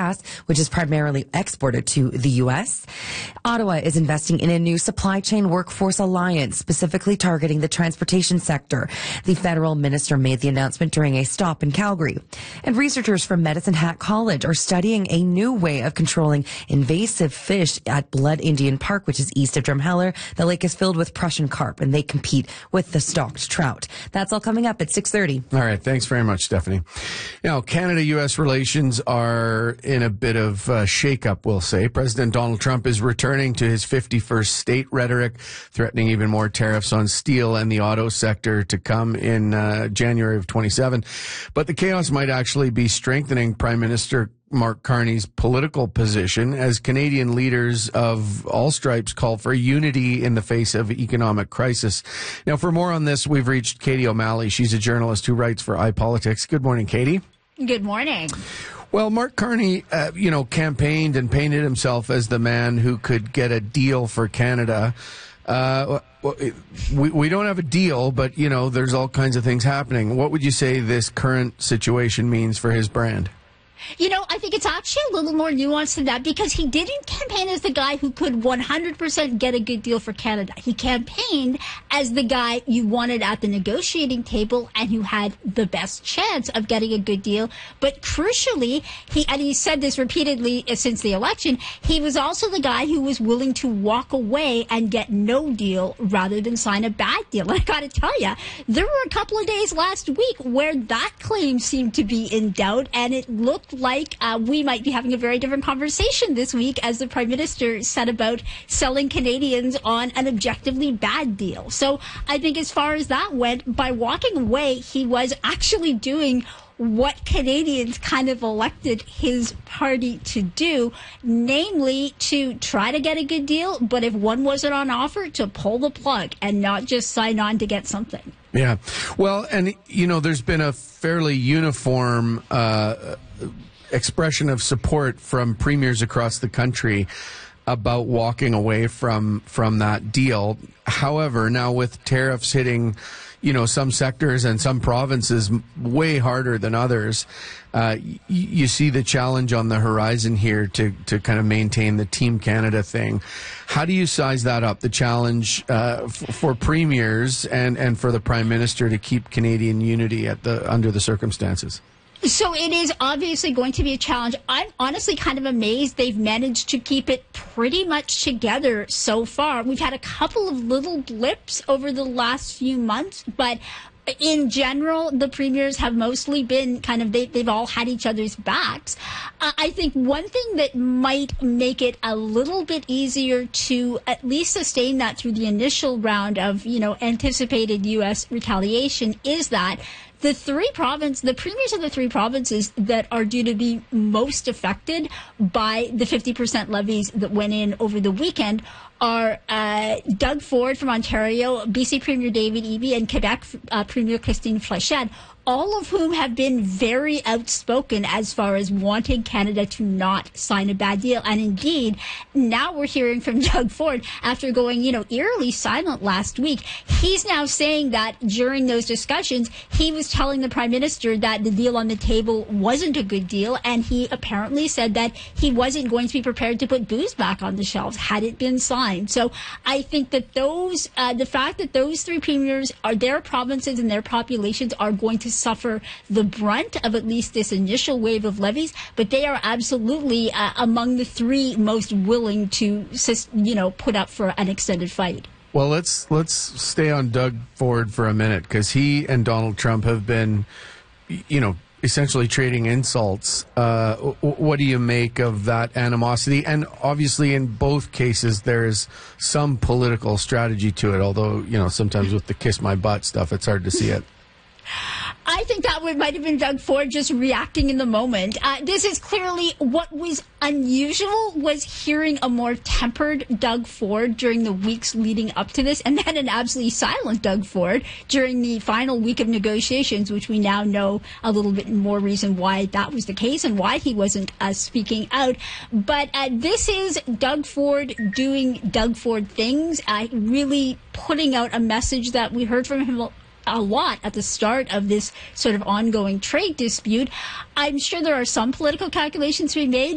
gas, which is primarily exported to the U.S. Ottawa is investing in a new supply chain workforce alliance, specifically targeting the transportation sector. The federal minister made the announcement during a stop in Calgary. And researchers from Medicine Hat College are studying a new way of controlling invasive fish at Blood Indian Park, which is east of Drumheller. The lake is filled with Prussian carp, and they compete with the stocked trout. That's all coming up at 6:30. All right. Thanks very much, Stephanie. Now, Canada-U.S. relations are in a bit of shakeup, we'll say. President Donald Trump is returning to his 51st state rhetoric, threatening even more tariffs on steel and the auto sector to come in January of 27. But the chaos might actually be strengthening Prime Minister Mark Carney's political position as Canadian leaders of all stripes call for unity in the face of economic crisis. Now, for more on this, we've reached Katie O'Malley. She's a journalist who writes for iPolitics. Good morning, Katie. Good morning. Well, Mark Carney, campaigned and painted himself as the man who could get a deal for Canada. We don't have a deal, but, there's all kinds of things happening. What would you say this current situation means for his brand? I think it's actually a little more nuanced than that, because he didn't campaign as the guy who could 100% get a good deal for Canada. He campaigned as the guy you wanted at the negotiating table and who had the best chance of getting a good deal. But crucially, he said this repeatedly since the election, he was also the guy who was willing to walk away and get no deal rather than sign a bad deal. And I got to tell you, there were a couple of days last week where that claim seemed to be in doubt, and it looked like we might be having a very different conversation this week as the Prime Minister said about selling Canadians on an objectively bad deal. So I think as far as that went, by walking away, he was actually doing what Canadians kind of elected his party to do, namely to try to get a good deal, but if one wasn't on offer, to pull the plug and not just sign on to get something. Yeah. Well, and, there's been a fairly uniform expression of support from premiers across the country about walking away from that deal. However, now with tariffs hitting, some sectors and some provinces way harder than others, you see the challenge on the horizon here to kind of maintain the Team Canada thing. How do you size that up, the challenge for premiers and for the Prime Minister to keep Canadian unity under the circumstances? So it is obviously going to be a challenge. I'm honestly kind of amazed they've managed to keep it pretty much together so far. We've had a couple of little blips over the last few months, but in general, the premiers have mostly been they've all had each other's backs. I think one thing that might make it a little bit easier to at least sustain that through the initial round of, anticipated U.S. retaliation is that the premiers of the three provinces that are due to be most affected by the 50% levies that went in over the weekend are Doug Ford from Ontario, BC Premier David Eby, and Quebec Premier Christine Fléchette, all of whom have been very outspoken as far as wanting Canada to not sign a bad deal. And indeed, now we're hearing from Doug Ford, after going, eerily silent last week, he's now saying that during those discussions, he was telling the Prime Minister that the deal on the table wasn't a good deal, and he apparently said that he wasn't going to be prepared to put booze back on the shelves had it been signed. So I think that the fact that those three premiers their provinces and their populations are going to suffer the brunt of at least this initial wave of levies, but they are absolutely among the three most willing to, put up for an extended fight. Well, let's stay on Doug Ford for a minute, because he and Donald Trump have been, essentially trading insults. What do you make of that animosity? And obviously, in both cases, there is some political strategy to it, although, sometimes with the kiss my butt stuff, it's hard to see it. I think that might have been Doug Ford just reacting in the moment. This is clearly what was unusual, was hearing a more tempered Doug Ford during the weeks leading up to this, and then an absolutely silent Doug Ford during the final week of negotiations, which we now know a little bit more reason why that was the case and why he wasn't speaking out. But this is Doug Ford doing Doug Ford things, really putting out a message that we heard from him a lot at the start of this sort of ongoing trade dispute. I'm sure there are some political calculations to be made